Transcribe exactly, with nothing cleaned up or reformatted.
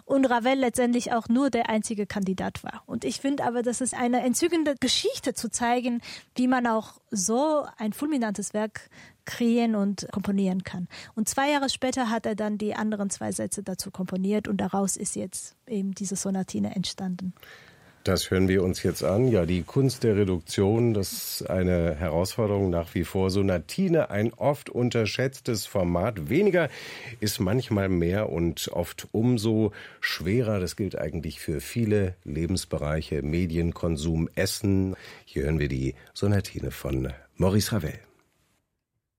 und Ravel letztendlich auch nur der einzige Kandidat war. Und ich finde aber, das ist eine entzückende Geschichte zu zeigen, wie man auch so ein fulminantes Werk kreieren und komponieren kann. Und zwei Jahre später hat er dann die anderen zwei Sätze dazu komponiert und daraus ist jetzt eben diese Sonatine entstanden. Das hören wir uns jetzt an. Ja, die Kunst der Reduktion, das ist eine Herausforderung nach wie vor. Sonatine, ein oft unterschätztes Format. Weniger ist manchmal mehr und oft umso schwerer. Das gilt eigentlich für viele Lebensbereiche, Medienkonsum, Essen. Hier hören wir die Sonatine von Maurice Ravel.